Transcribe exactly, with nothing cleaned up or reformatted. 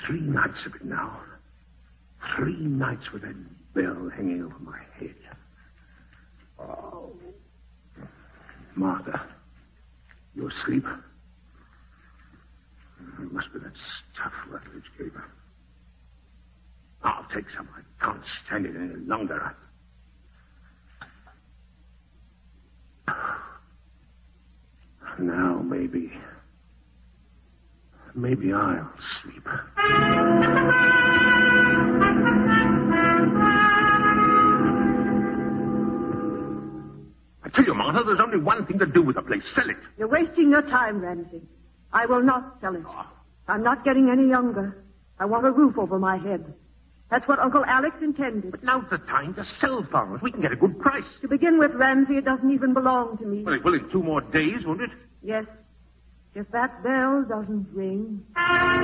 Three nights of it now. Three nights with that bell hanging over my head. Oh. Martha, you asleep? It must be that stuff Rutledge gave her. I'll take some. I can't stand it any longer. Now, maybe... Maybe I'll sleep. I tell you, Martha, there's only one thing to do with the place. Sell it. You're wasting your time, Ramsey. I will not sell it. Oh. I'm not getting any younger. I want a roof over my head. That's what Uncle Alex intended. But now's the time to sell farms. We can get a good price. To begin with, Ramsey, it doesn't even belong to me. Well, it will in two more days, won't it? Yes. If that bell doesn't ring...